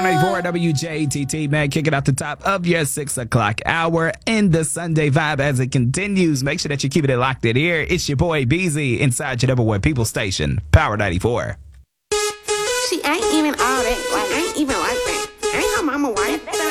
94 WJTT, man. Kicking out the top of your 6 o'clock hour in the Sunday vibe as it continues. Make sure that you're keeping it locked in here. It's your boy BZ inside your number one people station, Power 94. She ain't even all that. Like, ain't even like that. Ain't her mama wife.